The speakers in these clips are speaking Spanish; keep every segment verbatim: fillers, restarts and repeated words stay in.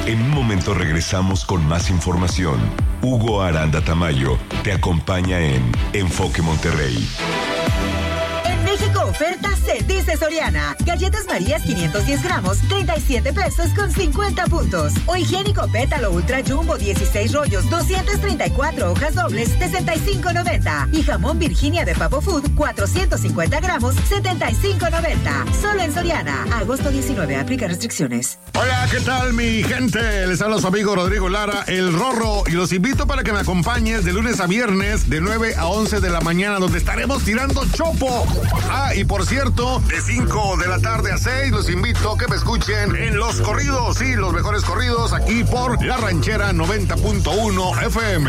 En un momento regresamos con más información. Hugo Aranda Tamayo te acompaña en Enfoque Monterrey. México oferta se dice Soriana. Galletas Marías quinientos diez gramos, treinta y siete pesos con cincuenta puntos. O higiénico Pétalo Ultra Jumbo dieciséis rollos, doscientas treinta y cuatro hojas dobles, sesenta y cinco noventa. Y jamón Virginia de Pavo Food, cuatrocientos cincuenta gramos, setenta y cinco noventa. Solo en Soriana. Agosto diecinueve. Aplica restricciones. Hola, ¿qué tal, mi gente? Les habla su amigo Rodrigo Lara, el Rorro, y los invito para que me acompañes de lunes a viernes de nueve a once de la mañana, donde estaremos tirando chopo. Ah, y por cierto, de cinco de la tarde a seis, los invito a que me escuchen en los corridos, sí, los mejores corridos, aquí por La Ranchera noventa punto uno F M.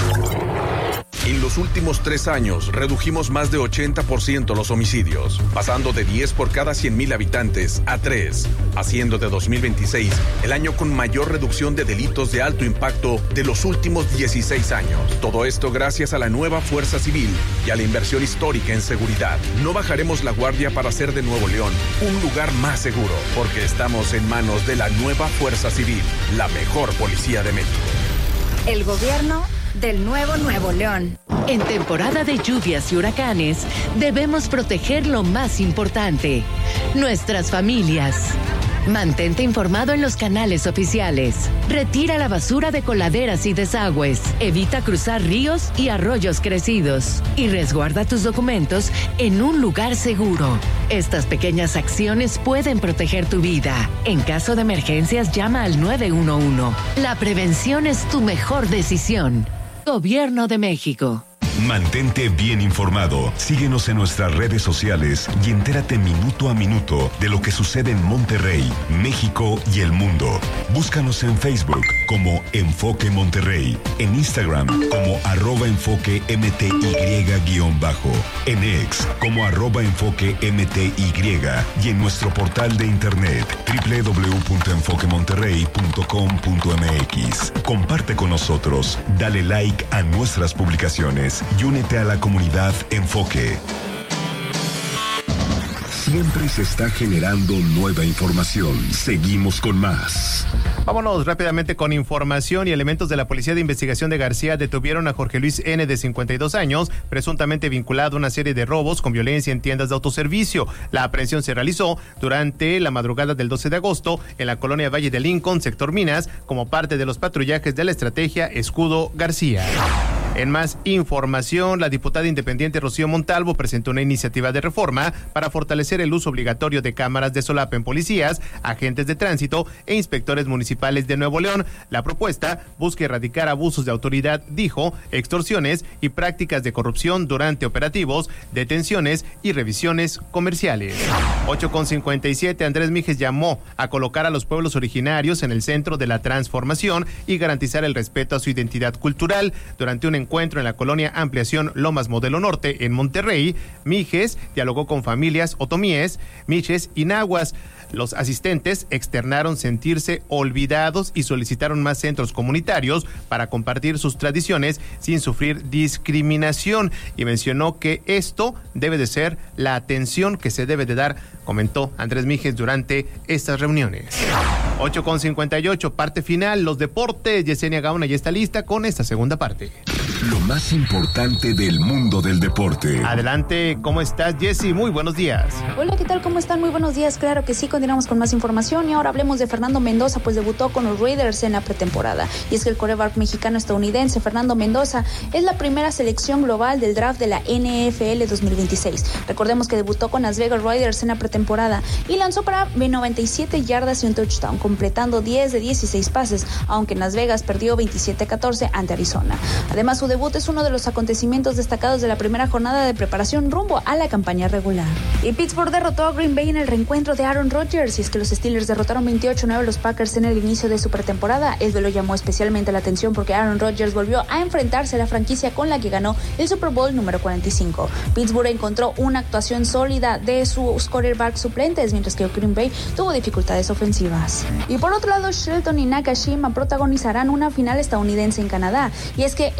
En los últimos tres años, redujimos más de ochenta por ciento los homicidios, pasando de diez por cada cien mil habitantes a tres, haciendo de dos mil veintiséis el año con mayor reducción de delitos de alto impacto de los últimos dieciséis años. Todo esto gracias a la nueva Fuerza Civil y a la inversión histórica en seguridad. No bajaremos la guardia para hacer de Nuevo León un lugar más seguro, porque estamos en manos de la nueva Fuerza Civil, la mejor policía de México. El gobierno del nuevo Nuevo León. En temporada de lluvias y huracanes, debemos proteger lo más importante, nuestras familias. Mantente informado en los canales oficiales. Retira la basura de coladeras y desagües. Evita cruzar ríos y arroyos crecidos. Y resguarda tus documentos en un lugar seguro. Estas pequeñas acciones pueden proteger tu vida. En caso de emergencias, llama al nueve uno uno. La prevención es tu mejor decisión. Gobierno de México. Mantente bien informado. Síguenos en nuestras redes sociales y entérate minuto a minuto de lo que sucede en Monterrey, México y el mundo. Búscanos en Facebook como Enfoque Monterrey, en Instagram como arroba enfoque mty guión bajo, en X como arroba enfoque mty y en nuestro portal de internet doble u doble u doble u punto enfoque monterrey punto com punto m x. Comparte con nosotros, dale like a nuestras publicaciones y únete a la comunidad Enfoque. Siempre se está generando nueva información. Seguimos con más. Vámonos rápidamente con información. Y elementos de la Policía de Investigación de García detuvieron a Jorge Luis N., de cincuenta y dos años, presuntamente vinculado a una serie de robos con violencia en tiendas de autoservicio. La aprehensión se realizó durante la madrugada del doce de agosto en la colonia Valle de Lincoln, sector Minas, como parte de los patrullajes de la estrategia Escudo García. En más información, la diputada independiente Rocío Montalvo presentó una iniciativa de reforma para fortalecer el uso obligatorio de cámaras de solapa en policías, agentes de tránsito e inspectores municipales de Nuevo León. La propuesta busca erradicar abusos de autoridad, dijo, extorsiones y prácticas de corrupción durante operativos, detenciones y revisiones comerciales. ocho con cincuenta y siete, Andrés Mijes llamó a colocar a los pueblos originarios en el centro de la transformación y garantizar el respeto a su identidad cultural. Durante un encuentro en la colonia Ampliación Lomas Modelo Norte en Monterrey, Mijes dialogó con familias otomíes, miches y nahuas. Los asistentes externaron sentirse olvidados y solicitaron más centros comunitarios para compartir sus tradiciones sin sufrir discriminación, y mencionó que esto debe de ser la atención que se debe de dar, comentó Andrés Mijes durante estas reuniones. ocho con cincuenta y ocho, parte final, los deportes. Yesenia Gauna ya está lista con esta segunda parte. Lo más importante del mundo del deporte. Adelante, ¿cómo estás, Jessy? Muy buenos días. Hola, ¿qué tal? ¿Cómo están? Muy buenos días. Claro que sí, continuamos con más información y ahora hablemos de Fernando Mendoza, pues debutó con los Raiders en la pretemporada. Y es que el quarterback mexicano-estadounidense Fernando Mendoza es la primera selección global del draft de la N F L dos mil veintiséis. Recordemos que debutó con las Vegas Raiders en la pretemporada y lanzó para noventa y siete yardas y un touchdown, completando diez de dieciséis pases, aunque en Las Vegas perdió veintisiete a catorce ante Arizona. Además, su debut es uno de los acontecimientos destacados de la primera jornada de preparación rumbo a la campaña regular. Y Pittsburgh derrotó a Green Bay en el reencuentro de Aaron Rodgers, y es que los Steelers derrotaron veintiocho a nueve a los Packers en el inicio de su pretemporada. El duelo llamó especialmente la atención porque Aaron Rodgers volvió a enfrentarse a la franquicia con la que ganó el Super Bowl número cuarenta y cinco. Pittsburgh encontró una actuación sólida de sus quarterbacks suplentes, mientras que Green Bay tuvo dificultades ofensivas. Y por otro lado, Shelton y Nakashima protagonizarán una final estadounidense en Canadá, y es que el canadiense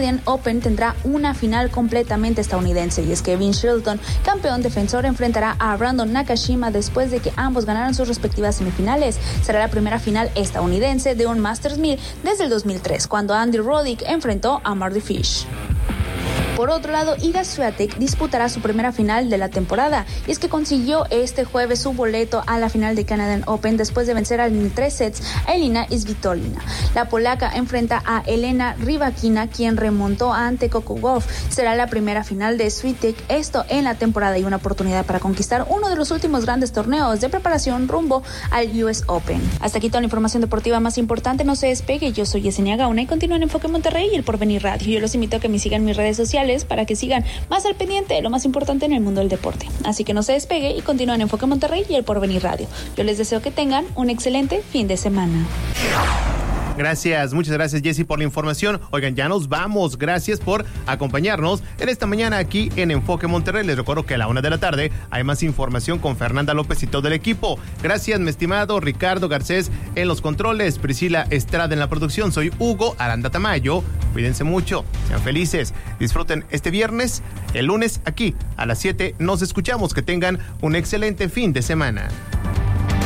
Canadian Open tendrá una final completamente estadounidense, y es que Vince Shelton, campeón defensor, enfrentará a Brandon Nakashima después de que ambos ganaron sus respectivas semifinales. Será la primera final estadounidense de un Masters mil desde el dos mil tres, cuando Andy Roddick enfrentó a Mardy Fish. Por otro lado, Iga Swiatek disputará su primera final de la temporada, y es que consiguió este jueves su boleto a la final de Canadian Open después de vencer en tres sets a Elina Svitolina. La polaca enfrenta a Elena Rybakina, quien remontó ante Coco Gauff. Será la primera final de Swiatek, esto en la temporada, y una oportunidad para conquistar uno de los últimos grandes torneos de preparación rumbo al U S Open. Hasta aquí toda la información deportiva más importante. No se despegue, yo soy Yesenia Gauna y continúo en Enfoque Monterrey y el Porvenir Radio. Yo los invito a que me sigan en mis redes sociales para que sigan más al pendiente de lo más importante en el mundo del deporte. Así que no se despegue y continúen en Enfoque Monterrey y el Porvenir Radio. Yo les deseo que tengan un excelente fin de semana. Gracias, muchas gracias Jessy por la información. Oigan, ya nos vamos. Gracias por acompañarnos en esta mañana aquí en Enfoque Monterrey. Les recuerdo que a la una de la tarde hay más información con Fernanda López y todo el equipo. Gracias, mi estimado Ricardo Garcés en los controles, Priscila Estrada en la producción. Soy Hugo Aranda Tamayo. Cuídense mucho, sean felices, disfruten este viernes. El lunes aquí a las siete nos escuchamos. Que tengan un excelente fin de semana.